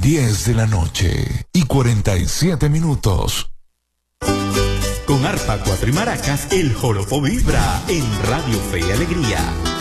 10 de la noche y 47 minutos. Con arpa, cuatro y maracas, el joropo vibra en Radio Fe y Alegría.